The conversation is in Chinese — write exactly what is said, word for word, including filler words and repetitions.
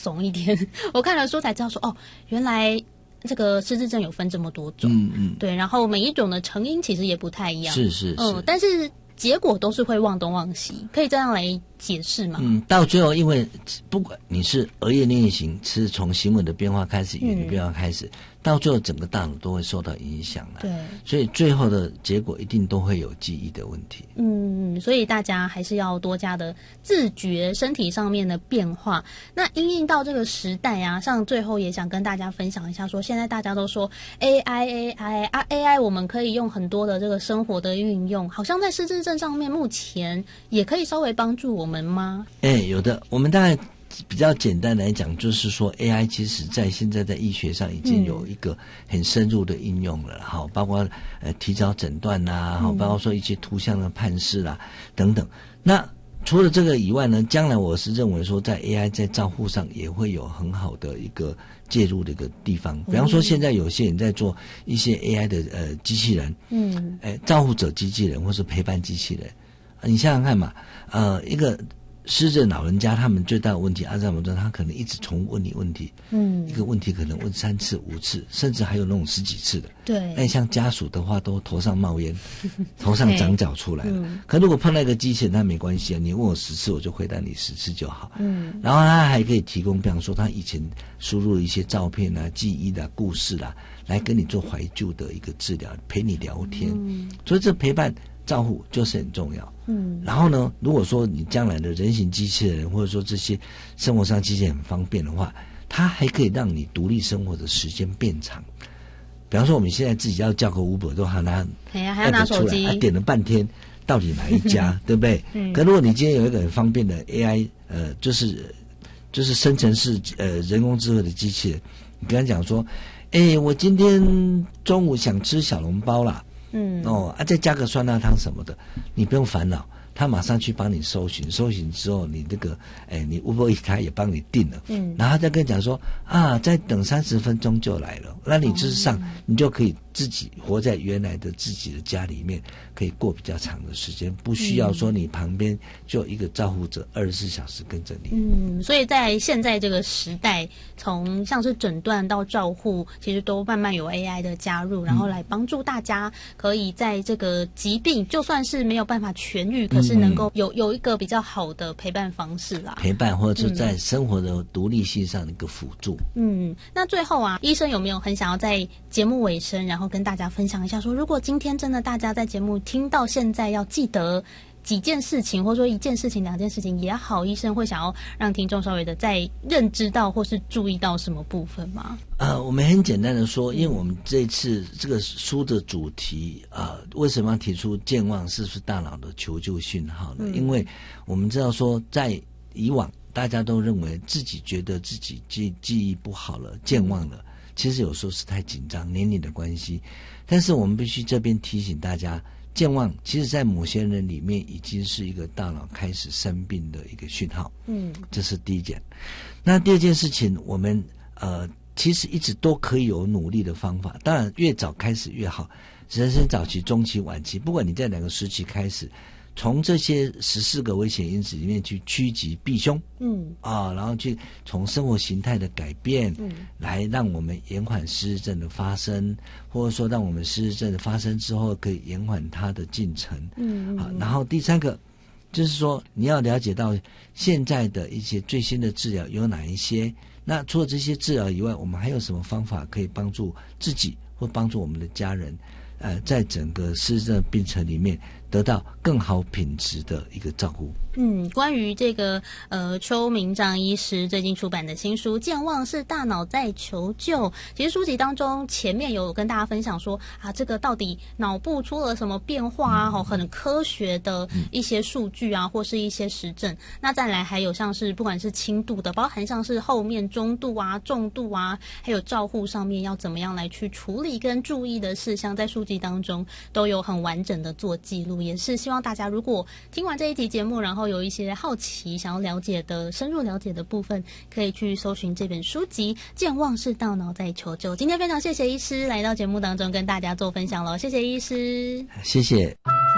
怂一点。我看了书才知道说，哦，原来这个失智症有分这么多种， 嗯嗯， 对，然后每一种的成因其实也不太一样， 是是是， 嗯，但是结果都是会忘东忘西，可以这样来解释吗？ 嗯，到最后，因为不管你是额叶颞叶型，是从行为的变化开始，语言的变化开始，嗯、到最后整个大脑都会受到影响了。 对，所以最后的结果一定都会有记忆的问题。 嗯，所以大家还是要多加的自觉身体上面的变化。那因应到这个时代啊，像最后也想跟大家分享一下说，现在大家都说 A I A I 啊 A I， 我们可以用很多的这个生活的运用，好像在失智症上面目前也可以稍微帮助我们吗？ 哎，有的，我们大概比较简单来讲，就是说 A I 其实在现在在医学上已经有一个很深入的应用了，好、嗯，包括呃提早诊断啦，好、嗯，包括说一些图像的判识啦等等。那除了这个以外呢，将来我是认为说，在 A I 在照护上也会有很好的一个介入的一个地方。比方说，现在有些人在做一些 A I 的呃机器人，嗯，哎，照护者机器人或是陪伴机器人，你想想看嘛，呃，一个失智老人家他们最大的问题，阿兹海默症他可能一直重问你问题，嗯，一个问题可能问三次五次，甚至还有那种十几次的。 对， 那像家属的话都头上冒烟，头上长角出来了。嗯、可如果碰到一个机器人，那没关系啊，你问我十次我就回答你十次就好。嗯，然后他还可以提供，比方说他以前输入了一些照片啊、记忆的、啊、故事啦、啊，来跟你做怀旧的一个治疗，陪你聊天。嗯，所以这陪伴照护就是很重要。嗯，然后呢，如果说你将来的人形机器人，或者说这些生活上机器人很方便的话，它还可以让你独立生活的时间变长。比方说，我们现在自己要叫个 Uber 都还拿， 哎呀，还要拿手机， 还点了半天，到底哪一家，对不对？嗯。可如果你今天有一个很方便的 A I， 呃，就是就是生成式呃人工智慧的机器人，你跟他讲说，哎，我今天中午想吃小笼包啦。嗯哦啊，再加个酸辣汤什么的，你不用烦恼，他马上去帮你搜寻，搜寻之后你这个，哎，你 Uber Eats 他也帮你订了，嗯，然后他再跟你讲说啊，再等三十分钟就来了，那你就是上，哦、你就可以自己活在原来的自己的家里面，可以过比较长的时间，不需要说你旁边就有一个照护者二十四小时跟着你。 嗯，所以在现在这个时代，从像是诊断到照护，其实都慢慢有 A I 的加入，然后来帮助大家。可以在这个疾病就算是没有办法痊愈，可是能够有有一个比较好的陪伴方式啦， 陪伴或者是在生活的独立性上的一个辅助。 嗯，那最后啊，医生有没有很想要在节目尾声，然后跟大家分享一下说，如果今天真的大家在节目听到现在，要记得几件事情，或者说一件事情、两件事情也好，医生会想要让听众稍微的再认知到或是注意到什么部分吗？ 呃，我们很简单的说，因为我们这次这个书的主题啊、呃，为什么要提出健忘是不是大脑的求救讯号呢？嗯、因为我们知道说，在以往大家都认为自己觉得自己记记忆不好了、健忘了，其实有时候是太紧张、年龄的关系。但是我们必须这边提醒大家。健忘其实在某些人里面已经是一个大脑开始生病的一个讯号，嗯，这是第一件。那第二件事情，我们呃其实一直都可以有努力的方法，当然越早开始越好。人生早期、中期、晚期，不管你在哪个时期开始，从这些十四个危险因子里面去趋吉避凶，嗯啊，然后去从生活形态的改变，嗯，来让我们延缓失智症的发生，或者说让我们失智症的发生之后可以延缓它的进程，嗯，好，然后第三个就是说你要了解到现在的一些最新的治疗有哪一些，那除了这些治疗以外，我们还有什么方法可以帮助自己或帮助我们的家人，呃，在整个失智症病程里面得到更好品质的一个照顾。 嗯，关于这个呃邱明章医师最近出版的新书《健忘是大脑在求救》，其实书籍当中前面有跟大家分享说啊，这个到底脑部出了什么变化啊，嗯、很科学的一些数据啊，嗯、或是一些实证。那再来还有像是不管是轻度的，包含像是后面中度啊、重度啊，还有照护上面要怎么样来去处理跟注意的事项，在书籍当中都有很完整的做记录。也是希望大家如果听完这一集节目，然后有一些好奇想要了解的深入了解的部分，可以去搜寻这本书籍《健忘是大脑在求救》。今天非常谢谢医师来到节目当中跟大家做分享了，谢谢医师， 谢谢。